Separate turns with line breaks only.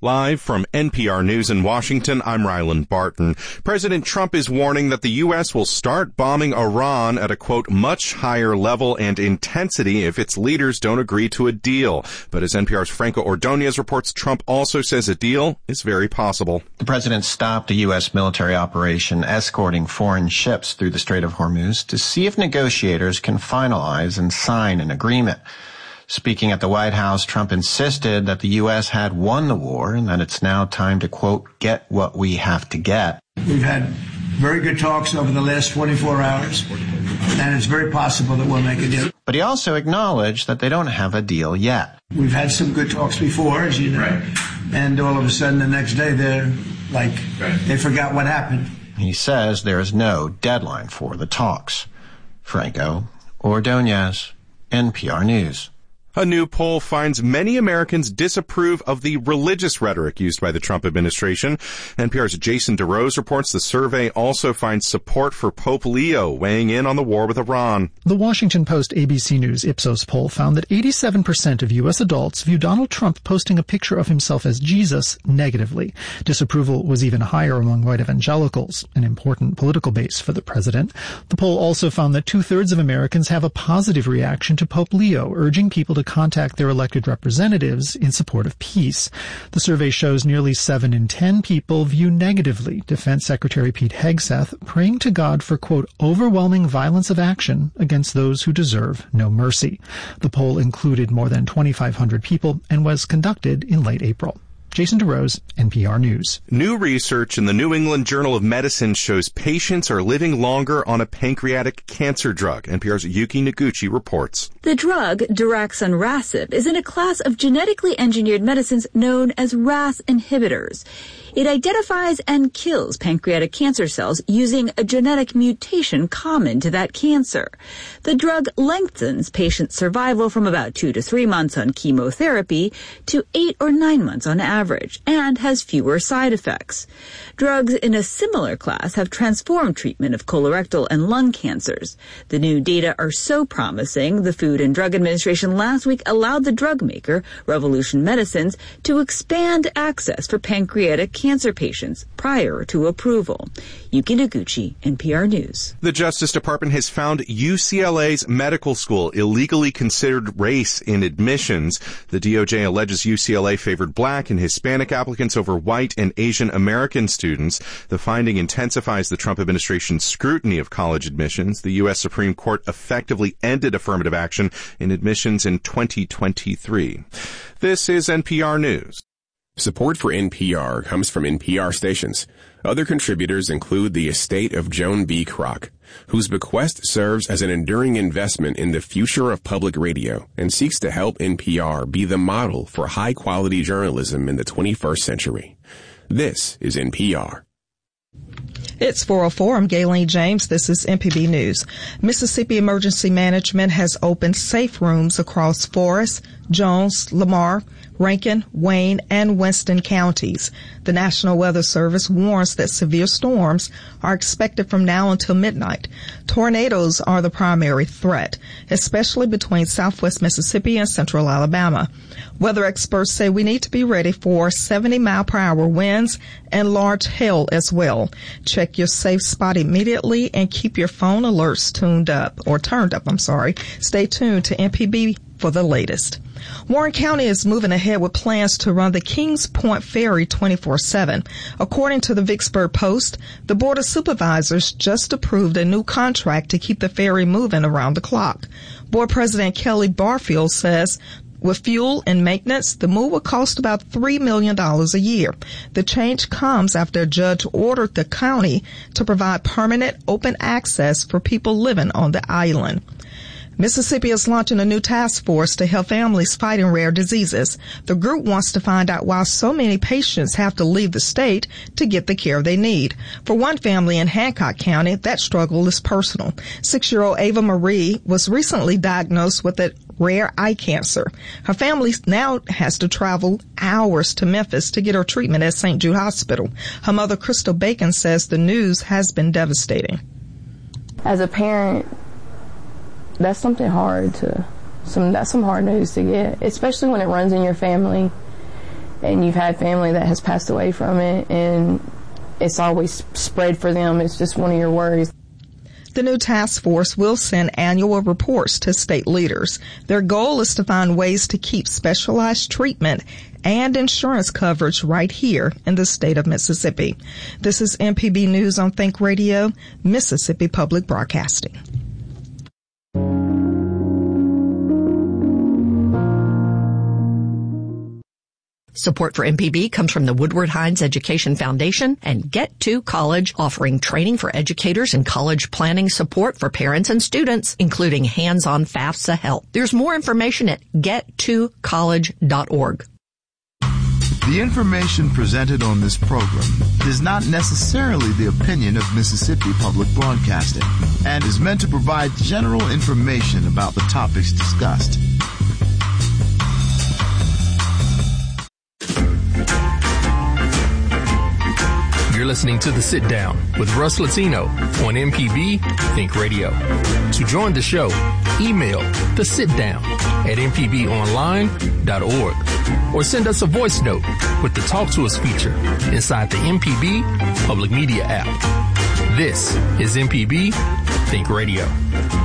Live from NPR News in Washington, I'm Ryland Barton. President Trump is warning that the U.S. will start bombing Iran at a, quote, much higher level and intensity if its leaders don't agree to a deal. But as NPR's Franco Ordonez reports, Trump also says a deal is very possible.
The president stopped a U.S. military operation escorting foreign ships through the Strait of Hormuz to see if negotiators can finalize and sign an agreement. Speaking at the White House, Trump insisted that the U.S. had won the war and that it's now time to, quote, get what we have to get.
We've had very good talks over the last 24 hours, and it's very possible that we'll make a deal.
But he also acknowledged that they don't have a deal yet.
We've had some good talks before, as you know, right. And all of a sudden the next day they're like, they forgot what happened.
He says there is no deadline for the talks. Franco Ordonez, NPR News.
A new poll finds many Americans disapprove of the religious rhetoric used by the Trump administration. NPR's Jason DeRose reports the survey also finds support for Pope Leo weighing in on the war with Iran.
The Washington Post ABC News Ipsos poll found that 87% of U.S. adults view Donald Trump posting a picture of himself as Jesus negatively. Disapproval was even higher among white evangelicals, an important political base for the president. The poll also found that 2/3 of Americans have a positive reaction to Pope Leo, urging people to contact their elected representatives in support of peace. The survey shows nearly 7 in 10 people view negatively Defense Secretary Pete Hegseth praying to God for, quote, overwhelming violence of action against those who deserve no mercy. The poll included more than 2,500 people and was conducted in late April. Jason DeRose, NPR News.
New research in the New England Journal of Medicine shows patients are living longer on a pancreatic cancer drug. NPR's Yuki Noguchi reports.
The drug, daraxonrasib, is in a class of genetically engineered medicines known as RAS inhibitors. It identifies and kills pancreatic cancer cells using a genetic mutation common to that cancer. The drug lengthens patient survival from about 2 to 3 months on chemotherapy to 8 or 9 months on average and has fewer side effects. Drugs in a similar class have transformed treatment of colorectal and lung cancers. The new data are so promising, the Food and Drug Administration last week allowed the drug maker, Revolution Medicines, to expand access for pancreatic cancer patients prior to approval. Yuki Noguchi, NPR News.
The Justice Department has found UCLA's medical school illegally considered race in admissions. The DOJ alleges UCLA favored Black and Hispanic applicants over white and Asian American students. The finding intensifies the Trump administration's scrutiny of college admissions. The U.S. Supreme Court effectively ended affirmative action in admissions in 2023. This is NPR News.
Support for NPR comes from NPR stations. Other contributors include the estate of Joan B. Kroc, whose bequest serves as an enduring investment in the future of public radio and seeks to help NPR be the model for high-quality journalism in the 21st century. This is NPR.
It's 4:04. I'm Gayleen James. This is MPB News. Mississippi Emergency Management has opened safe rooms across Forrest, Jones, Lamar, Rankin, Wayne, and Winston counties. The National Weather Service warns that severe storms are expected from now until midnight. Tornadoes are the primary threat, especially between southwest Mississippi and central Alabama. Weather experts say we need to be ready for 70-mile-per-hour winds and large hail as well. Check your safe spot immediately and keep your phone alerts turned up. Stay tuned to MPB for the latest. Warren County is moving ahead with plans to run the Kings Point Ferry 24/7. According to the Vicksburg Post, the Board of Supervisors just approved a new contract to keep the ferry moving around the clock. Board President Kelly Barfield says with fuel and maintenance, the move will cost about $3 million a year. The change comes after a judge ordered the county to provide permanent open access for people living on the island. Mississippi is launching a new task force to help families fighting rare diseases. The group wants to find out why so many patients have to leave the state to get the care they need. For one family in Hancock County, that struggle is personal. 6-year-old Ava Marie was recently diagnosed with a rare eye cancer. Her family now has to travel hours to Memphis to get her treatment at St. Jude Hospital. Her mother, Crystal Bacon, says the news has been devastating.
As a parent, that's something hard that's some hard news to get, especially when it runs in your family and you've had family that has passed away from it, and it's always spread for them. It's just one of your worries.
The new task force will send annual reports to state leaders. Their goal is to find ways to keep specialized treatment and insurance coverage right here in the state of Mississippi. This is MPB News on Think Radio, Mississippi Public Broadcasting.
Support for MPB comes from the Woodward Hines Education Foundation and Get to College, offering training for educators and college planning support for parents and students, including hands-on FAFSA help. There's more information at gettocollege.org.
The information presented on this program is not necessarily the opinion of Mississippi Public Broadcasting and is meant to provide general information about the topics discussed.
You're listening to The Sit Down with Russ Latino on MPB Think Radio. To join the show, email thesitdown@mpbonline.org or send us a voice note with the Talk to Us feature inside the MPB Public Media app. This is MPB Think Radio.